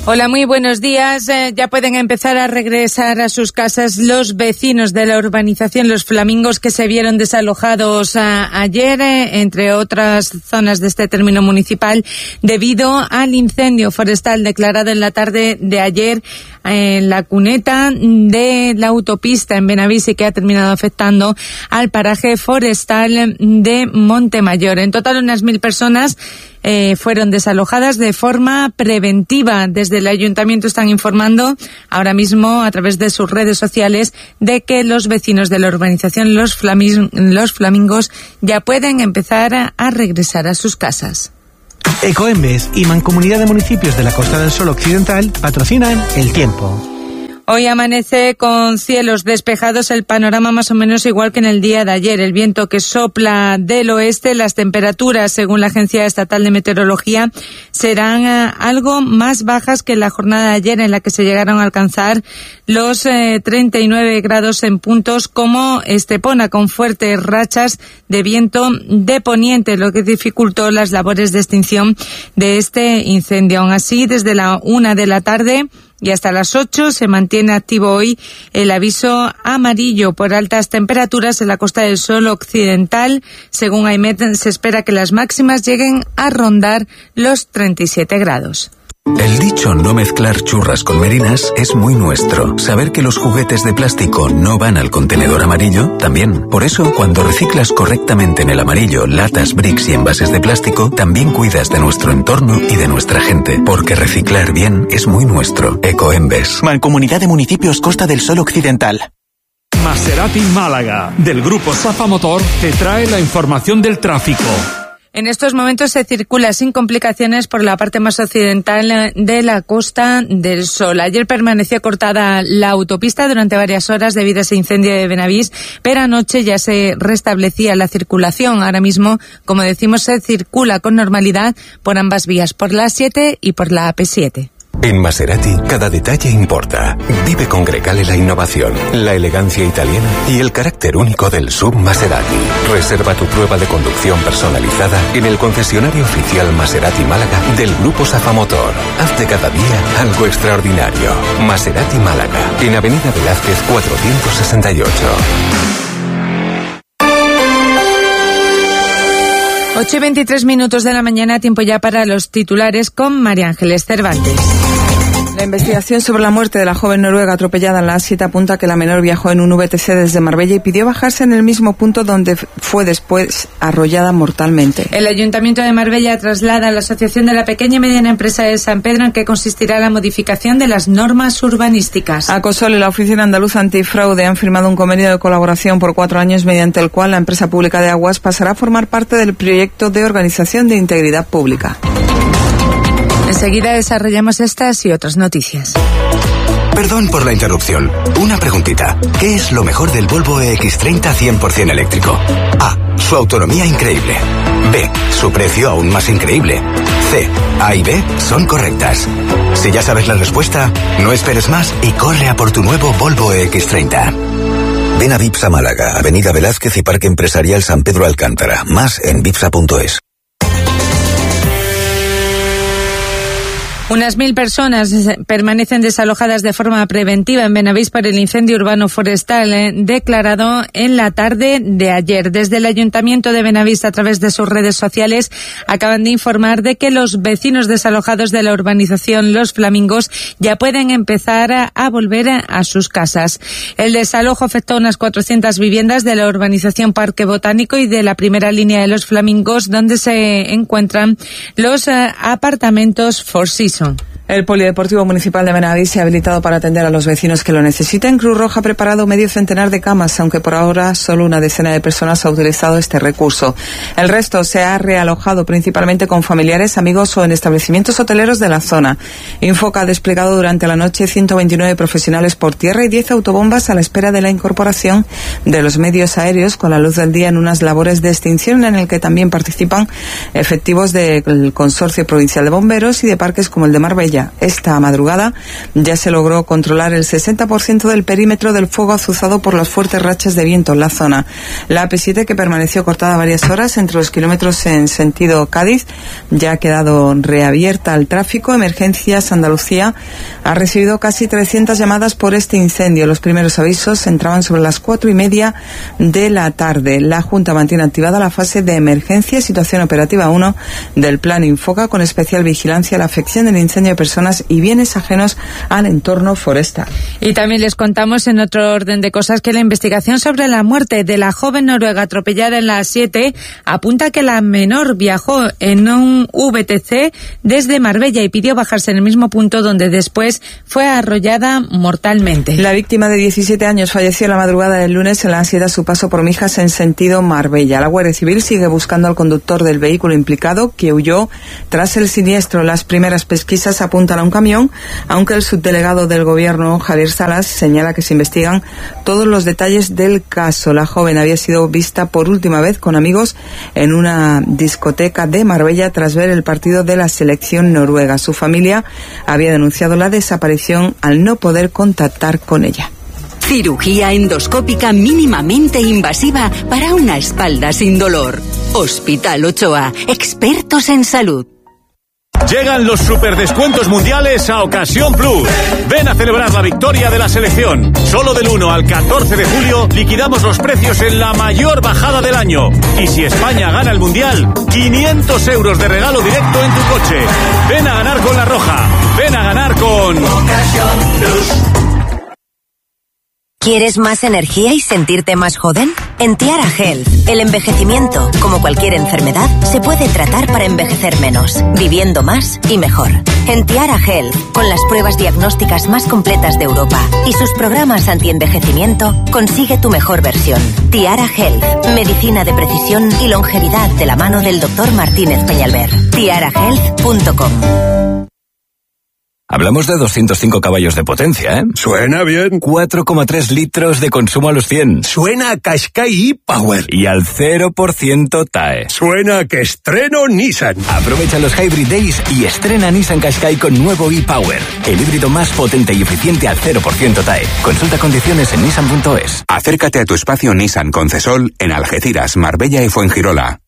Hola, muy buenos días. Ya pueden empezar a regresar a sus casas los vecinos de la urbanización Los Flamingos que se vieron desalojados ayer, entre otras zonas de este término municipal, debido al incendio forestal declarado en la tarde de ayer en la cuneta de la autopista en Benavís y que ha terminado afectando al paraje forestal de Montemayor. En total, unas 1.000 personas fueron desalojadas de forma preventiva. Desde el ayuntamiento están informando ahora mismo a través de sus redes sociales de que los vecinos de la urbanización Los Flamingos ya pueden empezar a regresar a sus casas. Ecoembes y Mancomunidad de Municipios de la Costa del Sol Occidental patrocinan El Tiempo. Hoy amanece con cielos despejados, el panorama más o menos igual que en el día de ayer. El viento que sopla del oeste, las temperaturas, según la Agencia Estatal de Meteorología, serán algo más bajas que en la jornada de ayer, en la que se llegaron a alcanzar los 39 grados en puntos como Estepona, con fuertes rachas de viento de poniente, lo que dificultó las labores de extinción de este incendio. Aún así, desde la 1 de la tarde y hasta las 8 se mantiene activo hoy el aviso amarillo por altas temperaturas en la Costa del Sol Occidental. Según AEMET, se espera que las máximas lleguen a rondar los 37 grados. El dicho no mezclar churras con merinas es muy nuestro. Saber que los juguetes de plástico no van al contenedor amarillo, también. Por eso, cuando reciclas correctamente en el amarillo latas, bricks y envases de plástico, también cuidas de nuestro entorno y de nuestra gente. Porque reciclar bien es muy nuestro. Ecoembes. Mancomunidad de Municipios Costa del Sol Occidental. Maserati Málaga, del grupo Safa Motor, te trae la información del tráfico. En estos momentos se circula sin complicaciones por la parte más occidental de la Costa del Sol. Ayer permaneció cortada la autopista durante varias horas debido a ese incendio de Benavís, pero anoche ya se restablecía la circulación. Ahora mismo, como decimos, se circula con normalidad por ambas vías, por la A7 y por la AP7. En Maserati, cada detalle importa. Vive con Grecale la innovación, la elegancia italiana y el carácter único del SUV Maserati. Reserva tu prueba de conducción personalizada en el concesionario oficial Maserati Málaga del Grupo Safa Motor. Haz de cada día algo extraordinario. Maserati Málaga, en Avenida Velázquez 468. 8:23 de la mañana, tiempo ya para los titulares con María Ángeles Cervantes. La investigación sobre la muerte de la joven noruega atropellada en la A7 apunta que la menor viajó en un VTC desde Marbella y pidió bajarse en el mismo punto donde fue después arrollada mortalmente. El Ayuntamiento de Marbella traslada a la Asociación de la Pequeña y Mediana Empresa de San Pedro en qué consistirá la modificación de las normas urbanísticas. Acosol y la Oficina Andaluza Antifraude han firmado un convenio de colaboración por 4 años mediante el cual la empresa pública de aguas pasará a formar parte del proyecto de organización de integridad pública. Enseguida desarrollamos estas y otras noticias. Perdón por la interrupción. Una preguntita. ¿Qué es lo mejor del Volvo EX30 100% eléctrico? A. Su autonomía increíble. B. Su precio aún más increíble. C. A y B son correctas. Si ya sabes la respuesta, no esperes más y corre a por tu nuevo Volvo EX30. Ven a Vipsa Málaga, Avenida Velázquez y Parque Empresarial San Pedro Alcántara. Más en vipsa.es. Unas 1.000 personas permanecen desalojadas de forma preventiva en Benavís por el incendio urbano forestal declarado en la tarde de ayer. Desde el Ayuntamiento de Benavís, a través de sus redes sociales, acaban de informar de que los vecinos desalojados de la urbanización Los Flamingos ya pueden empezar a volver a sus casas. El desalojo afectó a unas 400 viviendas de la urbanización Parque Botánico y de la primera línea de Los Flamingos, donde se encuentran los apartamentos Four Seasons. El Polideportivo Municipal de Benavís se ha habilitado para atender a los vecinos que lo necesiten. Cruz Roja ha preparado medio centenar de camas, aunque por ahora solo una decena de personas ha utilizado este recurso. El resto se ha realojado principalmente con familiares, amigos o en establecimientos hoteleros de la zona. Infoca ha desplegado durante la noche 129 profesionales por tierra y 10 autobombas a la espera de la incorporación de los medios aéreos con la luz del día en unas labores de extinción en el que también participan efectivos del Consorcio Provincial de Bomberos y de parques como el de Marbella Marbella. Esta madrugada ya se logró controlar el 60% del perímetro del fuego azuzado por las fuertes rachas de viento en la zona. La AP7, que permaneció cortada varias horas entre los kilómetros en sentido Cádiz, ya ha quedado reabierta al tráfico. Emergencias Andalucía ha recibido casi 300 llamadas por este incendio. Los primeros avisos entraban sobre las 4:30 de la tarde. La Junta mantiene activada la fase de emergencia, situación operativa 1 del Plan Infoca, con especial vigilancia a la afección del incendio de personas y bienes ajenos al entorno forestal. Y también les contamos, en otro orden de cosas, que la investigación sobre la muerte de la joven noruega atropellada en la A7 apunta que la menor viajó en un VTC desde Marbella y pidió bajarse en el mismo punto donde después fue arrollada mortalmente. La víctima de 17 años falleció la madrugada del lunes en la A7 a su paso por Mijas en sentido Marbella. La Guardia Civil sigue buscando al conductor del vehículo implicado, que huyó tras el siniestro. Las primeras pesquisas apuntan a un camión, aunque el subdelegado del Gobierno, Javier Salas, señala que se investigan todos los detalles del caso. La joven había sido vista por última vez con amigos en una discoteca de Marbella tras ver el partido de la selección noruega. Su familia había denunciado la desaparición al no poder contactar con ella. Cirugía endoscópica mínimamente invasiva para una espalda sin dolor. Hospital Ochoa, expertos en salud. Llegan los superdescuentos mundiales a Ocasión Plus. Ven a celebrar la victoria de la selección. Solo del 1 al 14 de julio liquidamos los precios en la mayor bajada del año. Y si España gana el mundial, 500 euros de regalo directo en tu coche. Ven a ganar con La Roja. Ven a ganar con Ocasión Plus. ¿Quieres más energía y sentirte más joven? En Tiara Health, el envejecimiento, como cualquier enfermedad, se puede tratar para envejecer menos, viviendo más y mejor. En Tiara Health, con las pruebas diagnósticas más completas de Europa y sus programas anti-envejecimiento, consigue tu mejor versión. Tiara Health, medicina de precisión y longevidad de la mano del Dr. Martínez Peñalver. tiarahealth.com. Hablamos de 205 caballos de potencia, ¿eh? Suena bien. 4,3 litros de consumo a los 100. Suena a Qashqai e-Power. Y al 0% TAE. Suena a que estreno Nissan. Aprovecha los Hybrid Days y estrena Nissan Qashqai con nuevo e-Power. El híbrido más potente y eficiente al 0% TAE. Consulta condiciones en nissan.es. Acércate a tu espacio Nissan Concesol en Algeciras, Marbella y Fuengirola.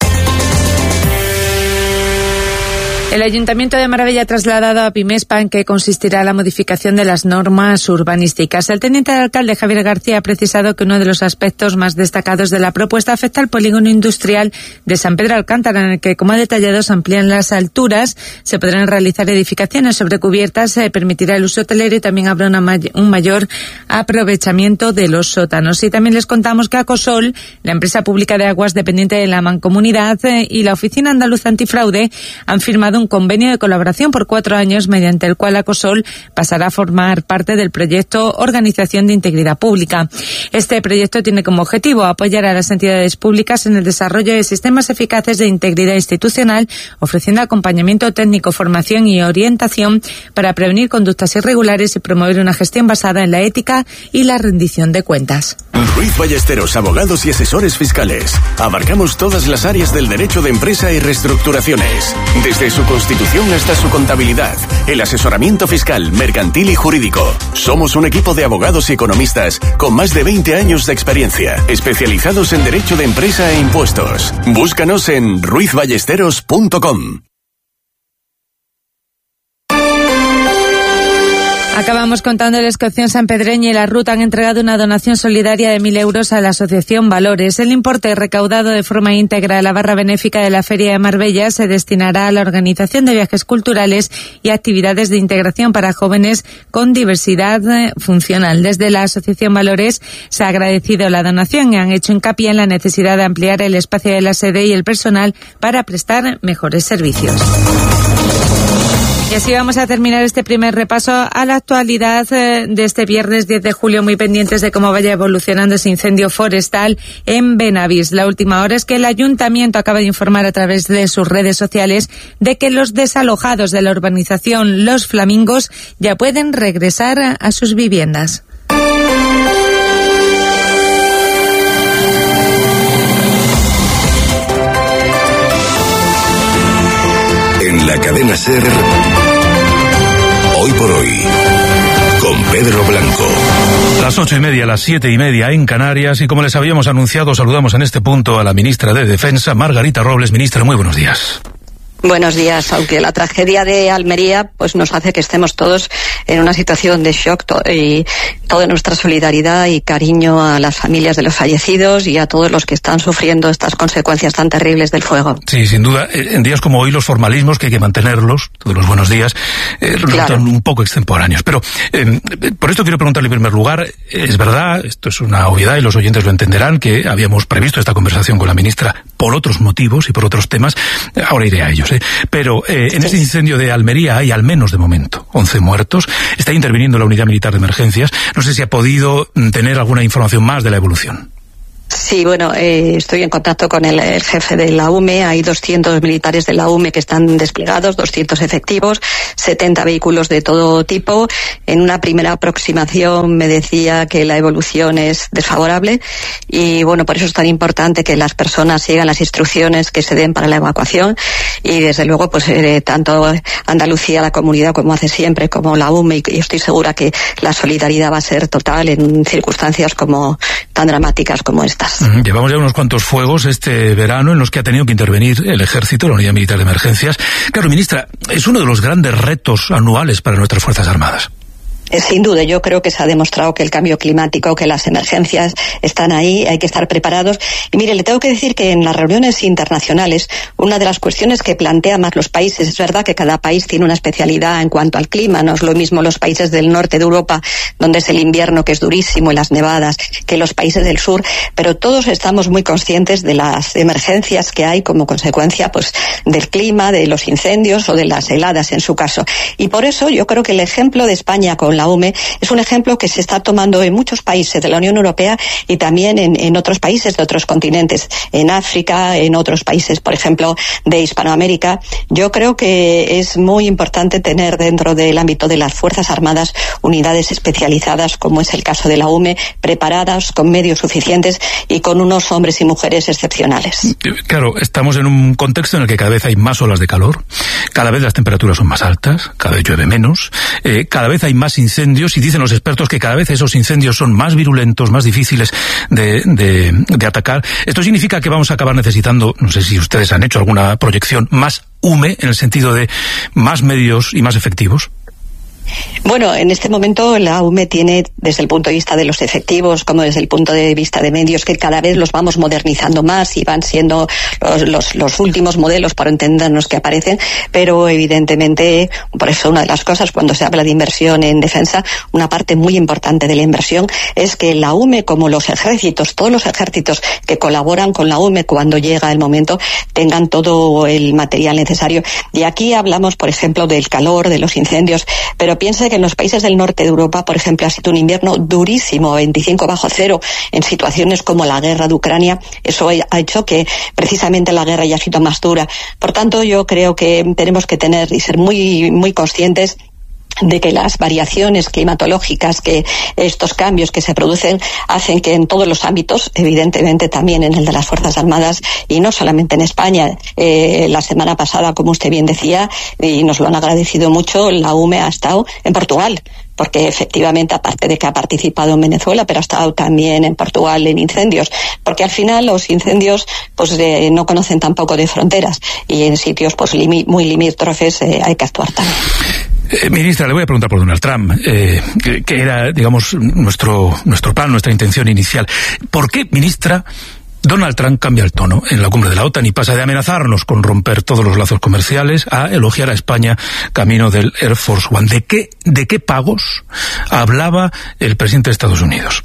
El Ayuntamiento de Marbella ha trasladado a Pimespa en qué consistirá la modificación de las normas urbanísticas. El teniente de alcalde, Javier García, ha precisado que uno de los aspectos más destacados de la propuesta afecta al polígono industrial de San Pedro Alcántara, en el que, como ha detallado, se amplían las alturas, se podrán realizar edificaciones sobre cubiertas, se permitirá el uso hotelero y también habrá un mayor aprovechamiento de los sótanos. Y también les contamos que Acosol, la empresa pública de aguas dependiente de la Mancomunidad, y la Oficina Andaluza Antifraude han firmado un convenio de colaboración por 4 años mediante el cual Acosol pasará a formar parte del proyecto Organización de Integridad Pública. Este proyecto tiene como objetivo apoyar a las entidades públicas en el desarrollo de sistemas eficaces de integridad institucional, ofreciendo acompañamiento técnico, formación y orientación para prevenir conductas irregulares y promover una gestión basada en la ética y la rendición de cuentas. Ruiz Ballesteros, abogados y asesores fiscales. Abarcamos todas las áreas del derecho de empresa y reestructuraciones. Desde su constitución hasta su contabilidad, el asesoramiento fiscal, mercantil y jurídico. Somos un equipo de abogados y economistas con más de 20 años de experiencia, especializados en derecho de empresa e impuestos. Búscanos en ruizballesteros.com. Acabamos contándoles que Opción Sanpedreña y La Ruta han entregado una donación solidaria de 1.000 euros a la Asociación Valores. El importe, recaudado de forma íntegra a la barra benéfica de la Feria de Marbella, se destinará a la organización de viajes culturales y actividades de integración para jóvenes con diversidad funcional. Desde la Asociación Valores se ha agradecido la donación y han hecho hincapié en la necesidad de ampliar el espacio de la sede y el personal para prestar mejores servicios. Y así vamos a terminar este primer repaso a la actualidad de este viernes 10 de julio, muy pendientes de cómo vaya evolucionando ese incendio forestal en Benavís. La última hora es que el Ayuntamiento acaba de informar a través de sus redes sociales de que los desalojados de la urbanización Los Flamingos ya pueden regresar a sus viviendas. En la cadena SER, Hoy por hoy, con Pedro Blanco. Las 8:30, las 7:30 en Canarias, y como les habíamos anunciado, saludamos en este punto a la ministra de Defensa, Margarita Robles. Ministra, muy buenos días. Buenos días. Aunque la tragedia de Almería pues nos hace que estemos todos en una situación de shock, y toda nuestra solidaridad y cariño a las familias de los fallecidos y a todos los que están sufriendo estas consecuencias tan terribles del fuego. Sí, sin duda. En días como hoy los formalismos, que hay que mantenerlos, todos los buenos días, resultan un poco extemporáneos. Pero por esto quiero preguntarle en primer lugar, es verdad, esto es una obviedad y los oyentes lo entenderán, que habíamos previsto esta conversación con la ministra por otros motivos y por otros temas. Ahora iré a ellos. Pero en este incendio de Almería hay al menos de momento 11 muertos. Está interviniendo la unidad militar de emergencias. No sé si ha podido tener alguna información más de la evolución. Sí, bueno, estoy en contacto con el jefe de la UME. Hay 200 militares de la UME que están desplegados, 200 efectivos, 70 vehículos de todo tipo. En una primera aproximación me decía que la evolución es desfavorable y, bueno, por eso es tan importante que las personas sigan las instrucciones que se den para la evacuación y, desde luego, pues tanto Andalucía, la comunidad, como hace siempre, como la UME, y estoy segura que la solidaridad va a ser total en circunstancias como tan dramáticas como esta. Llevamos ya unos cuantos fuegos este verano en los que ha tenido que intervenir el Ejército, la Unidad Militar de Emergencias. Claro, ministra, es uno de los grandes retos anuales para nuestras Fuerzas Armadas. Sin duda, yo creo que se ha demostrado que el cambio climático, que las emergencias están ahí, hay que estar preparados. Y mire, le tengo que decir que en las reuniones internacionales, una de las cuestiones que plantean más los países, es verdad que cada país tiene una especialidad en cuanto al clima, no es lo mismo los países del norte de Europa, donde es el invierno que es durísimo y las nevadas, que los países del sur, pero todos estamos muy conscientes de las emergencias que hay como consecuencia pues del clima, de los incendios o de las heladas en su caso. Y por eso yo creo que el ejemplo de España con la UME es un ejemplo que se está tomando en muchos países de la Unión Europea y también en otros países de otros continentes, en África, en otros países, por ejemplo, de Hispanoamérica. Yo creo que es muy importante tener dentro del ámbito de las Fuerzas Armadas unidades especializadas, como es el caso de la UME, preparadas, con medios suficientes y con unos hombres y mujeres excepcionales. Claro, estamos en un contexto en el que cada vez hay más olas de calor, cada vez las temperaturas son más altas, cada vez llueve menos, cada vez hay más incendios, y dicen los expertos que cada vez esos incendios son más virulentos, más difíciles de atacar. Esto significa que vamos a acabar necesitando, no sé si ustedes han hecho alguna proyección, más UME, en el sentido de más medios y más efectivos. Bueno, en este momento la UME tiene, desde el punto de vista de los efectivos como desde el punto de vista de medios, que cada vez los vamos modernizando más y van siendo los últimos modelos, para entendernos, que aparecen, pero evidentemente, por eso una de las cosas cuando se habla de inversión en defensa, una parte muy importante de la inversión es que la UME, como los ejércitos, todos los ejércitos que colaboran con la UME cuando llega el momento, tengan todo el material necesario. Y aquí hablamos, por ejemplo, del calor, de los incendios, pero piense que en los países del norte de Europa, por ejemplo, ha sido un invierno durísimo, 25 bajo cero, en situaciones como la guerra de Ucrania. Eso ha hecho que precisamente la guerra haya sido más dura. Por tanto, yo creo que tenemos que tener y ser muy, muy conscientes de que las variaciones climatológicas, que estos cambios que se producen, hacen que en todos los ámbitos, evidentemente también en el de las Fuerzas Armadas, y no solamente en España, la semana pasada, como usted bien decía, y nos lo han agradecido mucho, la UME ha estado en Portugal, porque efectivamente, aparte de que ha participado en Venezuela, pero ha estado también en Portugal en incendios, porque al final los incendios pues no conocen tampoco de fronteras, y en sitios pues muy limítrofes hay que actuar también. Ministra, le voy a preguntar por Donald Trump, que era, digamos, nuestro plan, nuestra intención inicial. ¿Por qué, ministra, Donald Trump cambia el tono en la cumbre de la OTAN y pasa de amenazarnos con romper todos los lazos comerciales a elogiar a España camino del Air Force One? ¿De qué pagos hablaba el presidente de Estados Unidos?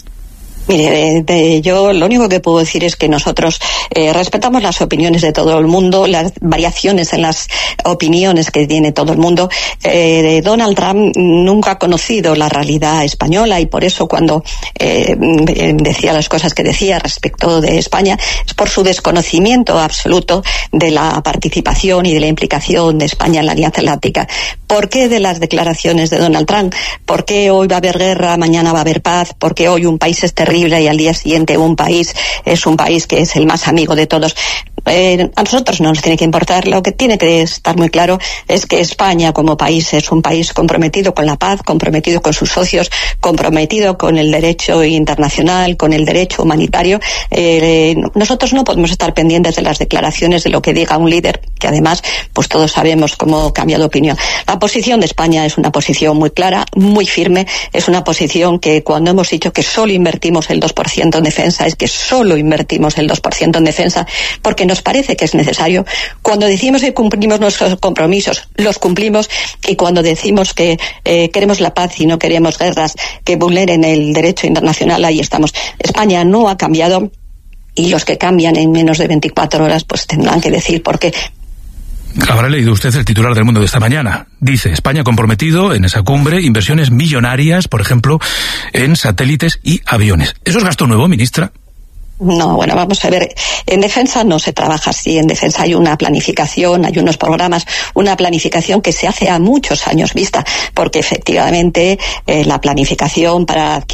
Mire, yo lo único que puedo decir es que nosotros respetamos las opiniones de todo el mundo, las variaciones en las opiniones que tiene todo el mundo. Donald Trump nunca ha conocido la realidad española, y por eso cuando decía las cosas que decía respecto de España, es por su desconocimiento absoluto de la participación y de la implicación de España en la Alianza Atlántica. ¿Por qué de las declaraciones de Donald Trump? ¿Por qué hoy va a haber guerra, mañana va a haber paz? ¿Por qué hoy un país es terrible y al día siguiente un país es un país que es el más amigo de todos? A nosotros no nos tiene que importar. Lo que tiene que estar muy claro es que España como país es un país comprometido con la paz, comprometido con sus socios, comprometido con el derecho internacional, con el derecho humanitario. Nosotros no podemos estar pendientes de las declaraciones de lo que diga un líder, que además pues todos sabemos cómo cambia de opinión. La posición de España es una posición muy clara, muy firme. Es una posición que cuando hemos dicho que solo invertimos el 2% en defensa, es que solo invertimos el 2% en defensa, porque nos parece que es necesario. Cuando decimos que cumplimos nuestros compromisos, los cumplimos, y cuando decimos que queremos la paz y no queremos guerras que vulneren el derecho internacional, ahí estamos. España no ha cambiado, y los que cambian en menos de 24 horas pues tendrán que decir por qué. Habrá leído usted el titular del Mundo de esta mañana. Dice, España comprometido en esa cumbre, inversiones millonarias, por ejemplo, en satélites y aviones. ¿Eso es gasto nuevo, ministra? No, bueno, vamos a ver, en defensa no se trabaja así, en defensa hay una planificación, hay unos programas, una planificación que se hace a muchos años vista, porque efectivamente la planificación para adquisición